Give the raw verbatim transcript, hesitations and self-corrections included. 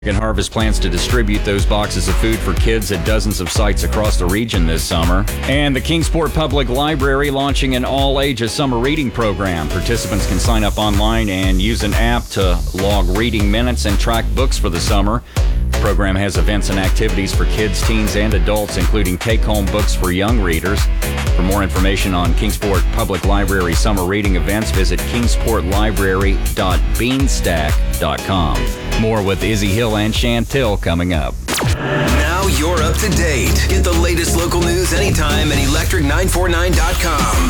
American Harvest plans to distribute those boxes of food for kids at dozens of sites across the region this summer. And the Kingsport Public Library launching an all-ages summer reading program. Participants can sign up online and use an app to log reading minutes and track books for the summer. The program has events and activities for kids, teens, and adults, including take-home books for young readers. For more information on Kingsport Public Library summer reading events, visit kingsport library dot beanstack dot com. More with Izzy Hill and Chantel coming up. Now you're up to date. Get the latest local news anytime at electric nine forty-nine dot com.